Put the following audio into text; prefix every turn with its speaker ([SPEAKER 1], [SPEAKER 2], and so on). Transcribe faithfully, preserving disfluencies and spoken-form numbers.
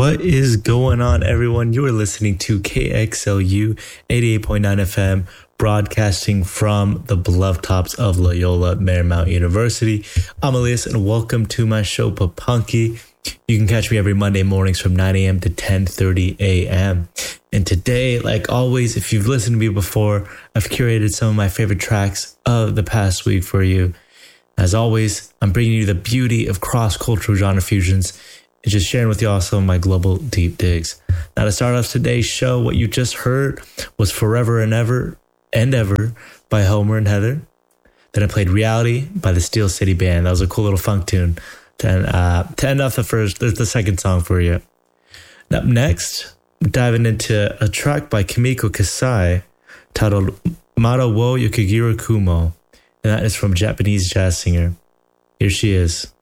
[SPEAKER 1] What is going on, everyone? You are listening to K X L U eighty-eight point nine F M, broadcasting from the beloved tops of Loyola Marymount University. I'm Elias, and welcome to my show, Papunky. You can catch me every Monday mornings from nine a.m. to ten thirty a.m. And today, like always, if you've listened to me before, I've curated some of my favorite tracks of the past week for you. As always, I'm bringing you the beauty of cross-cultural genre fusions and just sharing with y'all some of my global deep digs. Now, to start off today's show, what you just heard was Forever and Ever and Ever by Homer and Heather. Then I played Reality by the Steel City Band. That was a cool little funk tune to end, uh, to end off the first, there's the second song for you. And up next, diving into a track by Kimiko Kasai titled Mara wo Yukigira Kumo. And that is from Japanese jazz singer. Here she is.